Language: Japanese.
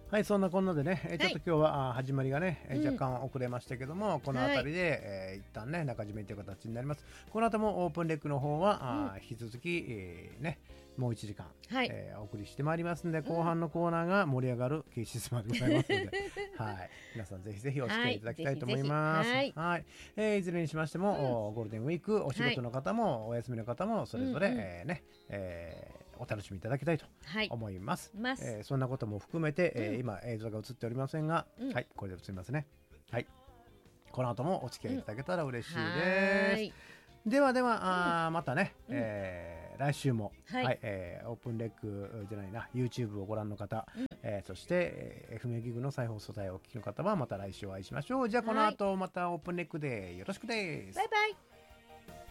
はい、そんなこんなでね、ちょっと今日は始まりがね、 うん若干遅れましたけども、この辺りで、一旦ね、中締めという形になります。この後もオープンレックの方は、引き続き、ね、もう1時間、 はい、 お送りしてまいりますんで、後半のコーナーが盛り上がるケーシスマでございますので、はい、皆さんぜひぜひお付き合いいただきたいと思います。 はいぜひぜひいずれにしましても、ゴールデンウィーク、お仕事の方も、お休みの方も、それぞれ、ね、お楽しみいただきたいと思います。そんなことも含めて、今映像が映っておりませんが、はい、これで映りますね。はい、この後もお付き合いいただけたら嬉しいです。ではでは、またね、来週も、はい、オープンレックじゃないな YouTube をご覧の方、そして、FM ギグの再放送台をお聞きの方はまた来週お会いしましょう。じゃあこの後またオープンレックでよろしくです。 バイバイ。